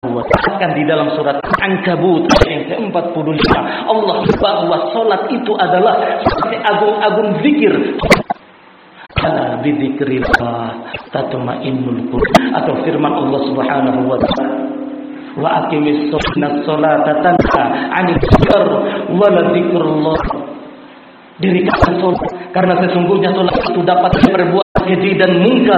Bahkan di dalam surat Ankabut ayat yang ke-45 Allah bahwa salat itu adalah seperti agung-agung zikir. Ala bidzikrillah tatma'innul qulub, atau firman Allah Subhanahu wa taala, wa aqimis sholata tanha 'anil fahsya'i wa la dzikrullah. Dirikan salat karena sesungguhnya salat itu dapat berbuat keji dan mungkar.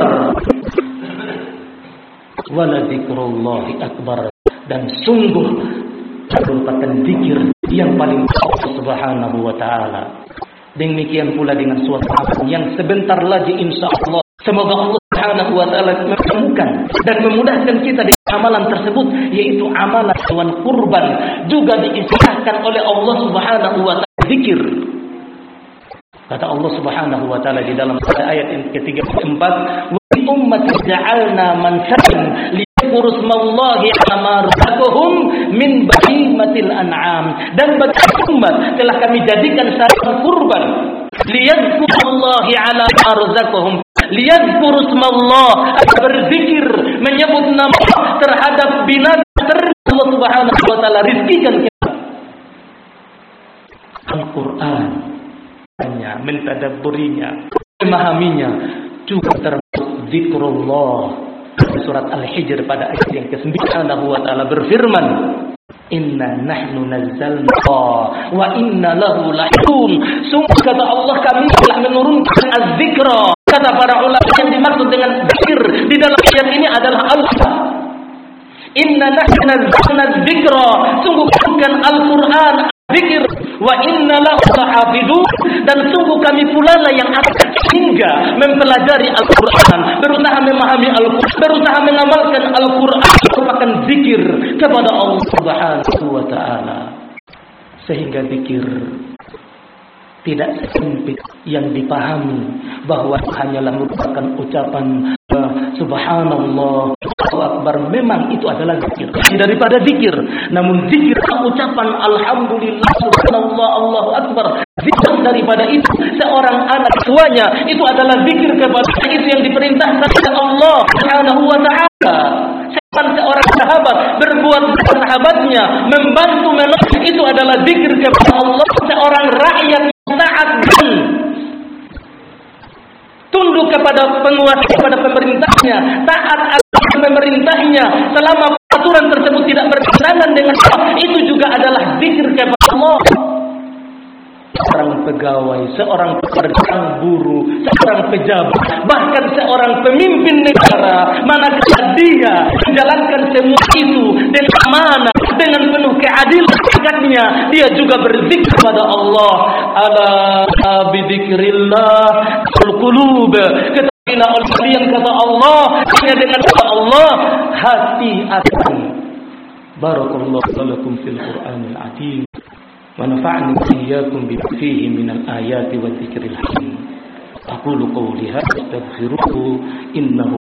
Wala dzikrullahi akbar, dan sungguh merupakan zikir yang paling Allah Subhanahu wa taala. Demikian pula dengan suatu yang sebentar lagi insyaallah semoga Allah Subhanahu wa taala menemukan dan memudahkan kita di amalan tersebut, yaitu amalan hewan kurban, juga diistilahkan oleh Allah Subhanahu wa taala zikir. Kata Allah Subhanahu wa taala di dalam ayat yang ke-34, wa ummati ja'alna mansakan liyadhkuru smallahi 'ala ma razaqahum min bahimatil an'am, dan bagi umat telah kami jadikan syariat kurban liyadhkuru smallahi 'ala ma razaqahum, liyadhkuru smallah, berzikir menyebut nama terhadap binatang Allah Subhanahu wa taala rizkikan kita. Al-Qur'an hanya mentadabburinya, memahaminya, juga termasuk zikrullah. Surat Al-Hijr pada ayat yang ke-9 Allah Ta'ala berfirman, inna nahnu nazzalna wa inna lahu lahifun. Sungguh kata Allah, kami telah menurunkan az-zikra. Kata para ulama, yang dimaksud dengan zikir di dalam ayat ini adalah Allah. Inna nahnu nazzalna az-zikra, sungguh bukan Al-Quran zikir, wa inna lahu lahafidun, dan sungguh kami pula lah yang akan hingga mempelajari Al-Quran, berusaha memahami Al-Quran, berusaha mengamalkan Al-Quran, merupakan zikir kepada Allah Subhanahu wa taala. Sehingga zikir tidak sempit yang dipahami bahwa hanyalah merupakan ucapan subhanallah, Allahu akbar. Memang itu adalah zikir daripada zikir, namun zikir ucapan alhamdulillah, subhanallah, Allahu akbar, zikir daripada itu seorang anak tuanya, itu adalah zikir kepada itu yang diperintahkan oleh Allah Subhanahu wa taala. Seorang sahabat berbuat kepada sahabatnya, membantu menolong, itu adalah zikir kepada Allah. Seorang rakyat taat dan tunduk kepada penguasa, kepada pemerintahnya, taat atas pemerintahnya selama aturan tersebut tidak bertentangan dengan Allah, itu juga adalah zikir kepada Allah. Seorang pegawai, seorang pekerja buruh, seorang pejabat, bahkan seorang pemimpin negara, manakala dia menjalankan semua itu dengan amanah, dengan penuh keadilan sikapnya, dia juga berzikir kepada Allah. Ala bidzikrillah qulub, ketahuilah oleh kalian, kata Allah, hanya dengan kata Allah hati akan. Barakallahu lakum fil Qur'anil azim. ونفعني وإياكم بما فيه من الآيات والذكر الحكيم. أقول قولي هذا أستغفره إنه